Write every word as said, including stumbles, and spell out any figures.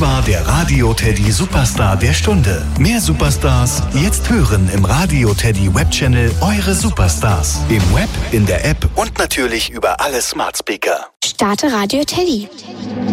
war der Radio Teddy Superstar der Stunde. Mehr Superstars jetzt hören im Radio Teddy Webchannel Eure Superstars. Im Web, in der App und natürlich über alle Smart Speaker. Starte Radio Teddy.